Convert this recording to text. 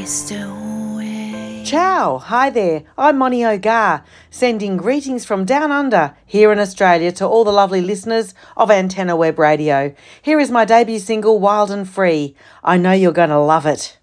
stowaway. Ciao, hi there, I'm Moni Ogar, sending greetings from down under here in Australia to all the lovely listeners of Antenna Web Radio. Here is my debut single, Wild and Free. I know you're going to love it.